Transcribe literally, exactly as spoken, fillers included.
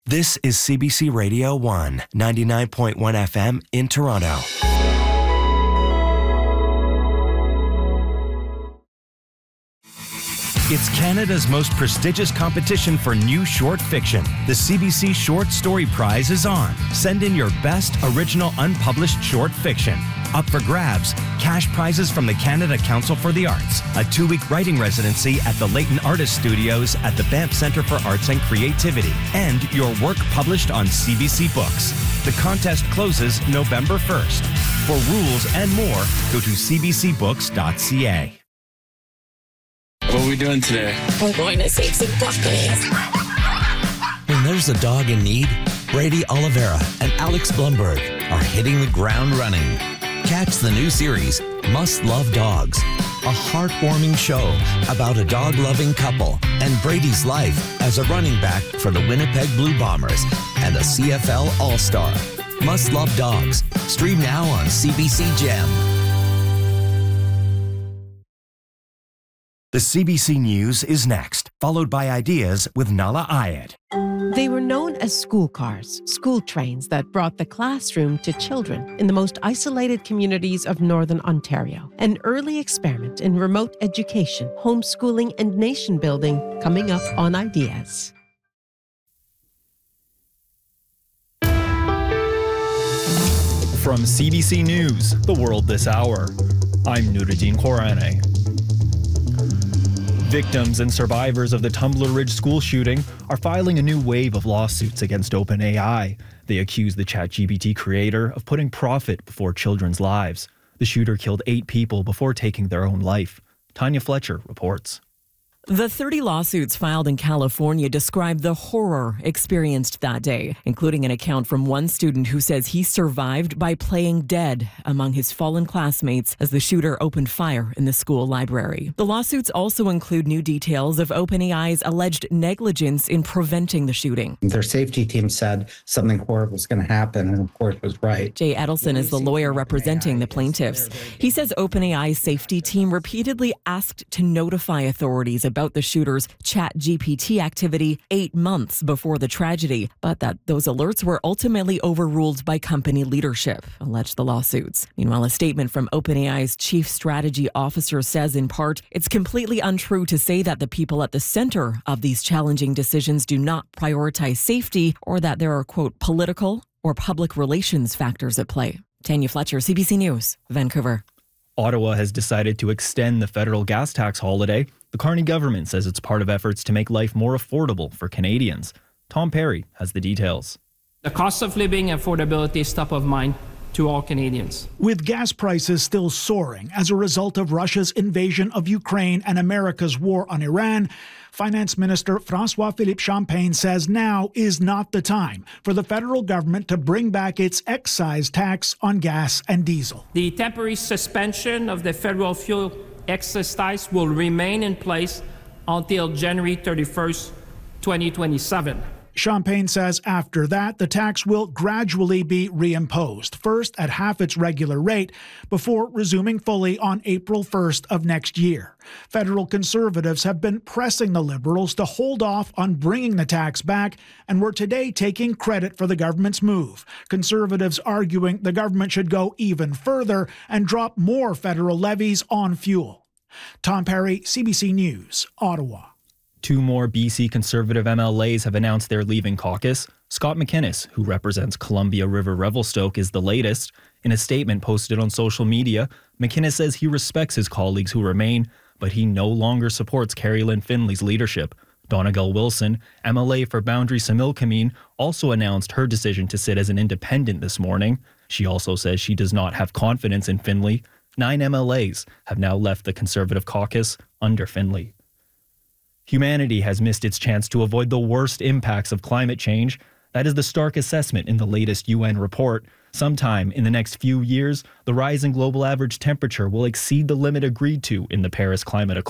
This is C B C Radio one, ninety-nine point one F M in Toronto. It's Canada's most prestigious competition for new short fiction. The C B C Short Story Prize is on. Send in your best original unpublished short fiction. Up for grabs, cash prizes from the Canada Council for the Arts, a two-week writing residency at the Leighton Artist Studios at the Banff Centre for Arts and Creativity, and your work published on C B C Books. The contest closes November first. For rules and more, go to c b c books dot c a. What are we doing today? We're going to save some puppies. When there's a dog in need, Brady Oliveira and Alex Blumberg are hitting the ground running. Catch the new series, Must Love Dogs, a heartwarming show about a dog-loving couple and Brady's life as a running back for the Winnipeg Blue Bombers and a C F L All-Star. Must Love Dogs. Stream now on C B C Gem. The C B C News is next, followed by Ideas with Nala Ayed. They were known as school cars, school trains that brought the classroom to children in the most isolated communities of Northern Ontario. An early experiment in remote education, homeschooling, and nation building coming up on Ideas. From C B C News, The World This Hour, I'm Nuruddin Korane. Victims and survivors of the Tumbler Ridge school shooting are filing a new wave of lawsuits against OpenAI. They accuse the ChatGPT creator of putting profit before children's lives. The shooter killed eight people before taking their own life. Tanya Fletcher reports. The thirty lawsuits filed in California describe the horror experienced that day, including an account from one student who says he survived by playing dead among his fallen classmates as the shooter opened fire in the school library. The lawsuits also include new details of OpenAI's alleged negligence in preventing the shooting. Their safety team said something horrible was going to happen, and of course was right. Jay Edelson is the lawyer representing the plaintiffs. He says OpenAI's safety team repeatedly asked to notify authorities about the shooter's ChatGPT activity eight months before the tragedy, but that those alerts were ultimately overruled by company leadership, allege the lawsuits. Meanwhile, a statement from OpenAI's chief strategy officer says, in part, it's completely untrue to say that the people at the center of these challenging decisions do not prioritize safety or that there are, quote, political or public relations factors at play. Tanya Fletcher, C B C News, Vancouver. Ottawa has decided to extend the federal gas tax holiday. The Carney government says it's part of efforts to make life more affordable for Canadians. Tom Perry has the details. The cost of living and affordability is top of mind to all Canadians. With gas prices still soaring as a result of Russia's invasion of Ukraine and America's war on Iran, Finance Minister François-Philippe Champagne says now is not the time for the federal government to bring back its excise tax on gas and diesel. The temporary suspension of the federal fuel excise tax will remain in place until January thirty-first, twenty twenty-seven. Champagne says after that, the tax will gradually be reimposed, first at half its regular rate, before resuming fully on April first of next year. Federal Conservatives have been pressing the Liberals to hold off on bringing the tax back and were today taking credit for the government's move. Conservatives arguing the government should go even further and drop more federal levies on fuel. Tom Perry, C B C News, Ottawa. Two more B C Conservative M L As have announced they're leaving caucus. Scott McInnes, who represents Columbia River Revelstoke, is the latest. In a statement posted on social media, McInnes says he respects his colleagues who remain, but he no longer supports Carrie Lynn Finley's leadership. Donegal Wilson, M L A for Boundary Similkameen, also announced her decision to sit as an independent this morning. She also says she does not have confidence in Finley. Nine M L As have now left the Conservative caucus under Finley. Humanity has missed its chance to avoid the worst impacts of climate change. That is the stark assessment in the latest U N report. Sometime in the next few years, the rise in global average temperature will exceed the limit agreed to in the Paris Climate Accord.